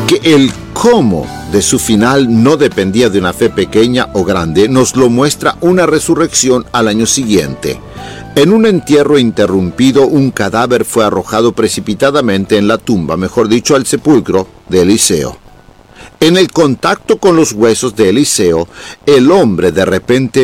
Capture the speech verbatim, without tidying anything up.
Que el cómo de su final no dependía de una fe pequeña o grande, nos lo muestra una resurrección al año siguiente. En un entierro interrumpido, un cadáver fue arrojado precipitadamente en la tumba, mejor dicho, al sepulcro de Eliseo. En el contacto con los huesos de Eliseo, el hombre de repente